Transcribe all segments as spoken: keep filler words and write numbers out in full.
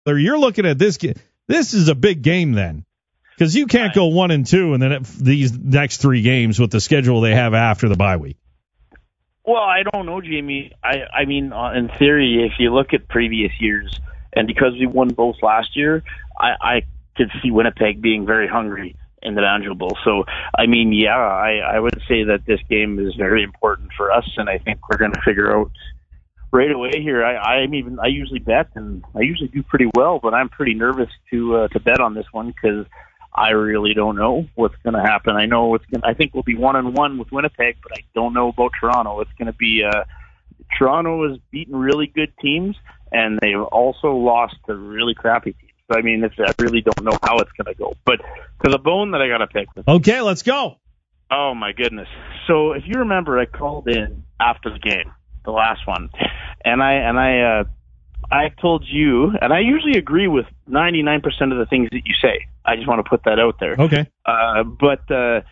you're looking at this. This is a big game then, because you can't go one and two, and then it, these next three games with the schedule they have after the bye week. Well, I don't know, Jamie. I, I mean, uh, in theory, if you look at previous years, and because we won both last year, I, I could see Winnipeg being very hungry in the Banjo Bowl. So, I mean, yeah, I, I would say that this game is very important for us, and I think we're going to figure out right away here. I, I'm even I usually bet, and I usually do pretty well, but I'm pretty nervous to uh, to bet on this one because I really don't know what's going to happen. I know it's going. I think we'll be one and one with Winnipeg, but I don't know about Toronto. It's going to be uh, Toronto has beaten really good teams, and they've also lost to really crappy teams. So I mean, it's, I really don't know how it's going to go. But to the bone that I got to pick. Okay, let's go. Oh my goodness! So if you remember, I called in after the game, the last one, and I and I uh, I told you, and I usually agree with ninety-nine percent of the things that you say. I just want to put that out there. Okay. Uh, but uh,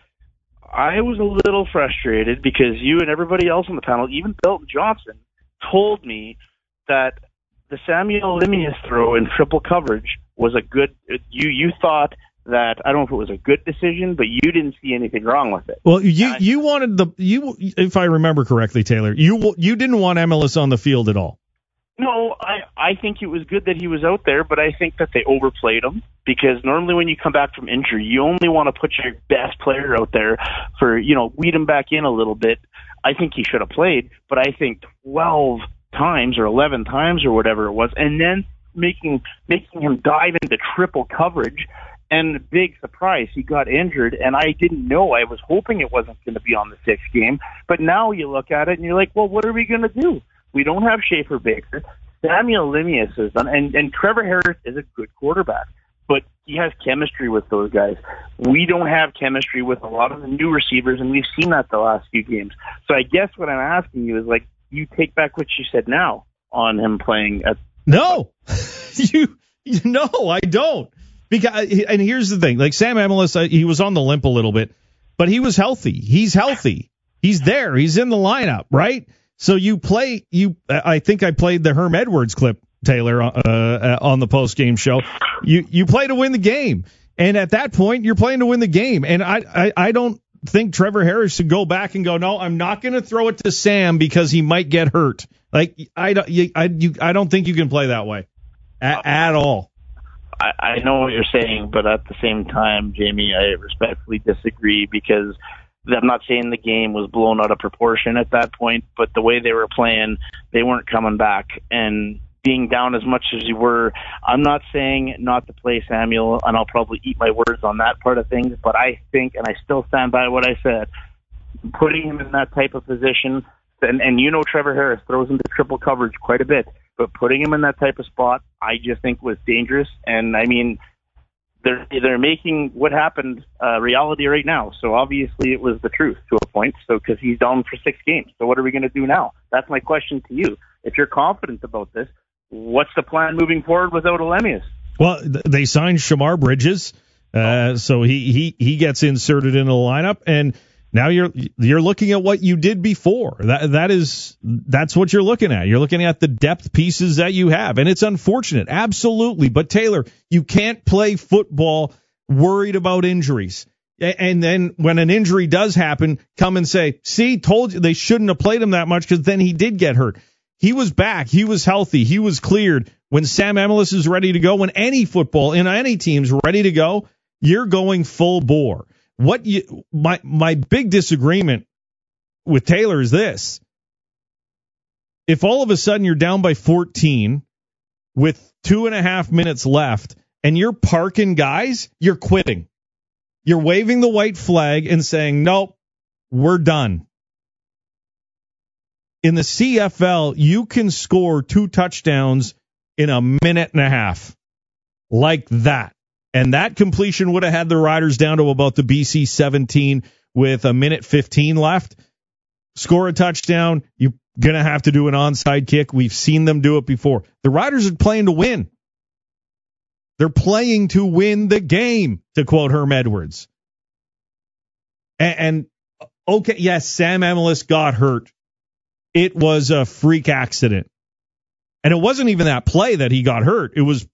I was a little frustrated because you and everybody else on the panel, even Belton Johnson, told me that the Samuel Lemieux throw in triple coverage was a good. You you thought that, I don't know if it was a good decision, but you didn't see anything wrong with it. Well, you you wanted the you if I remember correctly, Taylor, you you didn't want M L S on the field at all. No, I, I think it was good that he was out there, but I think that they overplayed him because normally when you come back from injury, you only want to put your best player out there for, you know, weed him back in a little bit. I think he should have played, but I think twelve times or eleven times or whatever it was, and then making making him dive into triple coverage, and big surprise, he got injured, and I didn't know. I was hoping it wasn't going to be on the sixth game, but now you look at it and you're like, well, what are we going to do? We don't have Schaefer Baker. Samuel Lemieux is done, and, and Trevor Harris is a good quarterback, but he has chemistry with those guys. We don't have chemistry with a lot of the new receivers, and we've seen that the last few games. So I guess what I'm asking you is, like, you take back what you said now on him playing at. No, you, no, I don't. Because, and here's the thing, like Sam Emilus, he was on the limp a little bit, but he was healthy. He's healthy. He's there. He's in the lineup, right? So you play, you. I think I played the Herm Edwards clip, Taylor, uh, on the post-game show. You you play to win the game, and at that point, you're playing to win the game. And I I, I don't think Trevor Harris should go back and go, no, I'm not going to throw it to Sam because he might get hurt. Like I don't, you, I you, I don't think you can play that way at, at all. I, I know what you're saying, but at the same time, Jamie, I respectfully disagree because I'm not saying the game was blown out of proportion at that point, but the way they were playing, they weren't coming back. And being down as much as you were, I'm not saying not to play Samuel, and I'll probably eat my words on that part of things, but I think, and I still stand by what I said, putting him in that type of position, and, and you know Trevor Harris throws into triple coverage quite a bit, but putting him in that type of spot, I just think was dangerous. And I mean, they're they're making what happened uh, reality right now. So obviously it was the truth to a point. So because he's down for six games, so what are we going to do now? That's my question to you. If you're confident about this, what's the plan moving forward without Lemieux? Well, they signed Shamar Bridges, uh, so he, he he gets inserted into the lineup, and now you're you're looking at what you did before. That that is that's what you're looking at. You're looking at the depth pieces that you have, and it's unfortunate, absolutely. But Taylor, you can't play football worried about injuries. And then when an injury does happen, come and say, "See, told you they shouldn't have played him that much," because then he did get hurt. He was back. He was healthy. He was cleared. When Sam Emilus is ready to go, when any football in any team's ready to go, you're going full bore. What you my my big disagreement with Taylor is this: if all of a sudden you're down by fourteen with two and a half minutes left and you're parking guys, you're quitting. You're waving the white flag and saying, nope, we're done. In the C F L, you can score two touchdowns in a minute and a half. Like that. And that completion would have had the Riders down to about the B C seventeen with a minute fifteen left. Score a touchdown, you're going to have to do an onside kick. We've seen them do it before. The Riders are playing to win. They're playing to win the game, to quote Herm Edwards. And, and okay, yes, Sam Emilus got hurt. It was a freak accident. And it wasn't even that play that he got hurt. It was